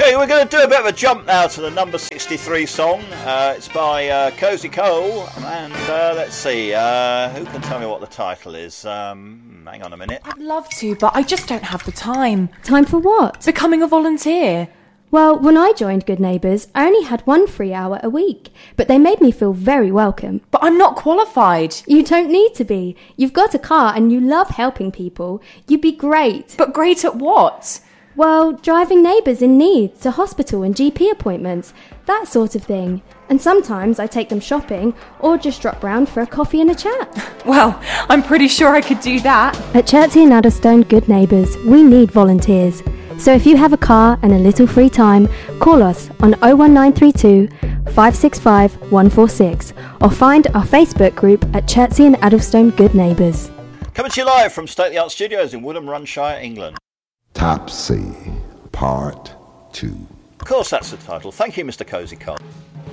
Okay, we're going to do a bit of a jump now to the number 63 song. It's by Cozy Cole, and let's see, who can tell me what the title is? Hang on a minute. I'd love to, but I just don't have the time. Time for what? Becoming a volunteer. Well, when I joined Good Neighbours, I only had 1 free hour a week, but they made me feel very welcome. But I'm not qualified. You don't need to be. You've got a car and you love helping people. You'd be great. But great at what? Well, driving neighbours in need to hospital and GP appointments, that sort of thing. And sometimes I take them shopping or just drop round for a coffee and a chat. Well, I'm pretty sure I could do that. At Chertsey and Addlestone Good Neighbours, we need volunteers. So if you have a car and a little free time, call us on 01932 565 146 or find our Facebook group at Chertsey and Addlestone Good Neighbours. Coming to you live from State of the Art Studios in Woodham, Runshire, England. Topsy, Part 2. Of course, that's the title. Thank you, Mr. Cozy Cole.